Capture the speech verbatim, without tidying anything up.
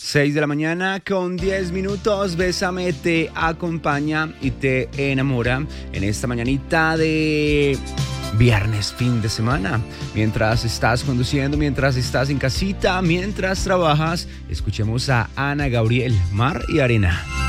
seis de la mañana con diez minutos. Bésame te acompaña y te enamora en esta mañanita de viernes, fin de semana. Mientras estás conduciendo, mientras estás en casita, mientras trabajas, escuchemos a Ana Gabriel, Mar y Arena.